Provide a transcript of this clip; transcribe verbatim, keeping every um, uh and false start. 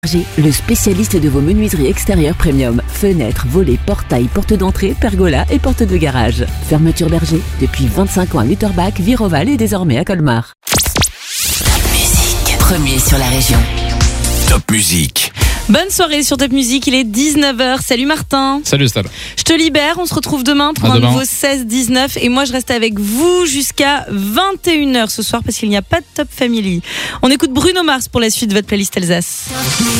Le spécialiste de vos menuiseries extérieures premium. Fenêtres, volets, portails, portes d'entrée, pergolas et portes de garage. Fermeture Berger, depuis vingt-cinq ans à Lutterbach, Viroval et désormais à Colmar. Top Musique, premier sur la région. Top Musique. Bonne soirée sur Top Musique, il est dix-neuf heures. Salut Martin. Salut Stab. Je te libère, on se retrouve demain pour à un demain. nouveau seize dix-neuf. Et moi je reste avec vous jusqu'à vingt et une heures ce soir parce qu'il n'y a pas de Top Family. On écoute Bruno Mars pour la suite de votre playlist Alsace.